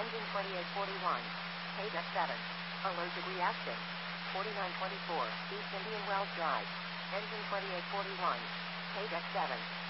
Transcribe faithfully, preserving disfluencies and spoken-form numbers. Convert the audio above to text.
Engine twenty-eight forty-one. Page F seven. Allergic reaction. forty-nine twenty-four. East Indian Wells Drive. Engine twenty-eight forty-one. Page F seven.